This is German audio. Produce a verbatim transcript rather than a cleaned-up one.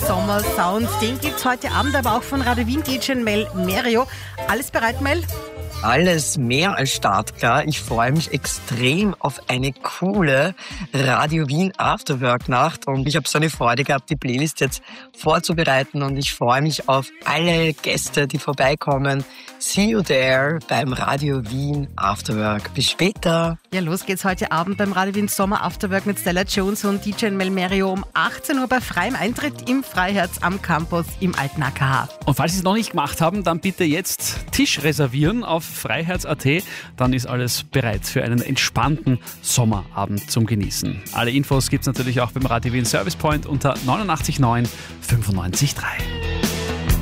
Sommersound. Den gibt's heute Abend aber auch von Radio Wien D J Mel Merio. Alles bereit, Mel? Alles mehr als startklar. Ich freue mich extrem auf eine coole Radio Wien Afterwork-Nacht und ich habe so eine Freude gehabt, die Playlist jetzt vorzubereiten und ich freue mich auf alle Gäste, die vorbeikommen. See you there beim Radio Wien Afterwork. Bis später. Ja, los geht's heute Abend beim Radio Wien Sommer Afterwork mit Stella Jones und D J Mel Merio um achtzehn Uhr bei freiem Eintritt im Freiherz am Campus im alten A K H. Und falls Sie es noch nicht gemacht haben, dann bitte jetzt Tisch reservieren auf freiherz punkt at. Dann ist alles bereit für einen entspannten Sommerabend zum Genießen. Alle Infos gibt's natürlich auch beim Radio Wien Service Point unter neunundachtzig neun fünfundneunzig drei.